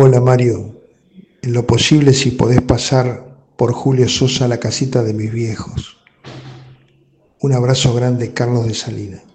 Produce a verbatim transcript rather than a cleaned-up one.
Hola Mario, en lo posible si podés pasar por Julio Sosa a la casita de mis viejos. Un abrazo grande, Carlos de Salinas.